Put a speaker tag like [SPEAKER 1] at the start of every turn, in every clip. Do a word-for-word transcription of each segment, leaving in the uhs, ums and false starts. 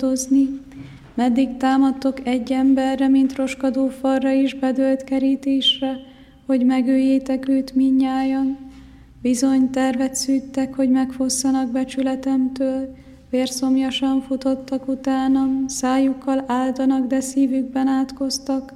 [SPEAKER 1] tozni. Meddig támadtok egy emberre, mint roskadó falra is bedőlt kerítésre, hogy megöljétek őt mindnyájan? Bizony tervet szűttek, hogy megfosszanak becsületemtől, vérszomjasan futottak utánam, szájukkal áldanak, de szívükben átkoztak.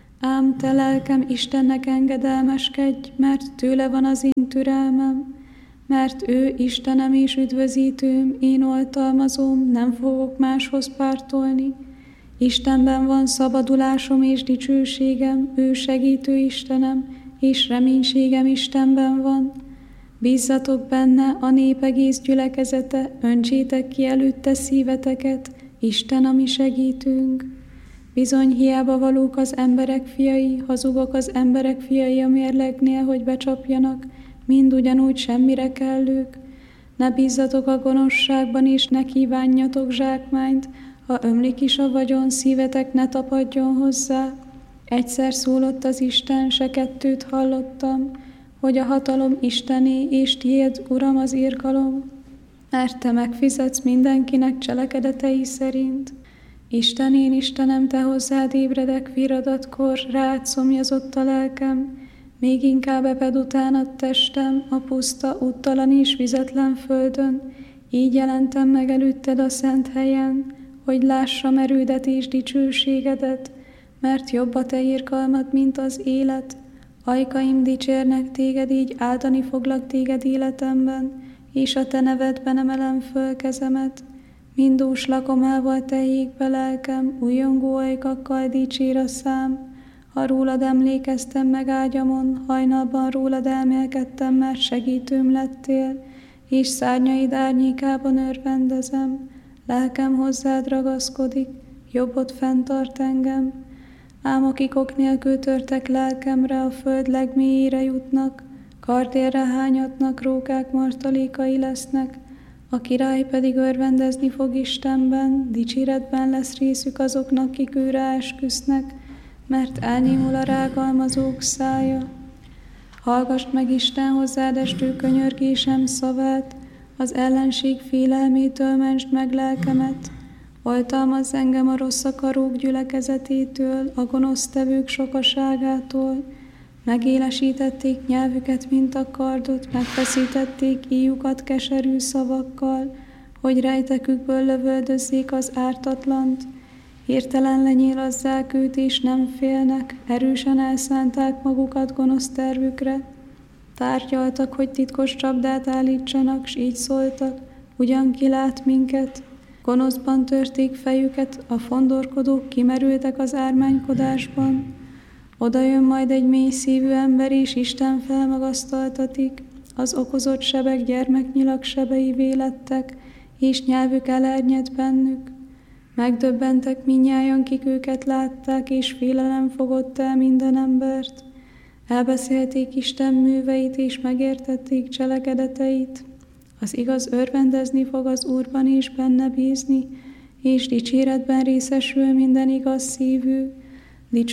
[SPEAKER 1] Ám te lelkem Istennek engedelmeskedj, mert tőle van az én türelmem, mert ő Istenem és üdvözítőm, én oltalmazóm, nem fogok máshoz pártolni. Istenben van szabadulásom és dicsőségem, ő segítő Istenem, és reménységem Istenben van. Bízzatok benne, a nép egész gyülekezete, öntsétek ki előtte szíveteket, Isten a mi segítünk. Bizony hiába valók az emberek fiai, hazugok az emberek fiai a mérlegnél, hogy becsapjanak, mind ugyanúgy semmire kellők. Ne bízzatok a gonoszságban, és ne kívánjatok zsákmányt, ha ömlik is a vagyon, szívetek ne tapadjon hozzá. Egyszer szólott az Isten, se kettőt hallottam, hogy a hatalom Istené, és tiéd, Uram, az irgalom, mert te megfizetsz mindenkinek cselekedetei szerint. Isten, én Istenem, te hozzád ébredek viradatkor, rád szomjazott a lelkem, még inkább ebed utánad testem, a puszta, úttalan és vizetlen földön, így jelentem meg előtted a szent helyen, hogy lássam erődet és dicsőségedet, mert jobb a te irgalmad, mint az élet. Ajkaim dicsérnek téged, így áldani foglak téged életemben, és a te nevedben emelem föl kezemet. Mindús lakomával te égbe lelkem, újongó ajkakkal dicsér a szám. Ha rólad emlékeztem meg ágyamon, hajnalban rólad elmélkedtem, mert segítőm lettél, és szárnyaid árnyékában örvendezem. Lelkem hozzád ragaszkodik, jobbot fenntart engem. Ám akik ok nélkül törtek lelkemre, a föld legmélyére jutnak, kardérre hányatnak, rókák martalékai lesznek, a király pedig örvendezni fog Istenben, dicséretben lesz részük azoknak, kik őre esküsznek, mert elnémul a rágalmazók szája. Hallgassd meg Isten hozzád estő könyörgésem szavát, az ellenség félelmétől mentsd meg lelkemet. Oltalmazz engem a rossz akarók gyülekezetétől, a gonosztevők sokaságától. Megélesítették nyelvüket, mint a kardot, megfeszítették íjukat keserű szavakkal, hogy rejtekükből lövöldözzék az ártatlant. Hirtelen lenyílazzák őt, és nem félnek, erősen elszánták magukat gonosz tervükre. Tárgyaltak, hogy titkos csapdát állítsanak, s így szóltak, ugyan kilát minket. Gonoszban törték fejüket, a fondorkodók kimerültek az ármánykodásban. Oda jön majd egy mély szívű ember, és Isten felmagasztaltatik. Az okozott sebek gyermeknyilak sebei vélettek, és nyelvük elernyed bennük. Megdöbbentek mindnyájan, kik őket látták, és félelem fogott el minden embert. Elbeszélték Isten műveit, és megértették cselekedeteit. Az igaz örvendezni fog az Úrban, és benne bízni, és dicséretben részesül minden igaz szívű,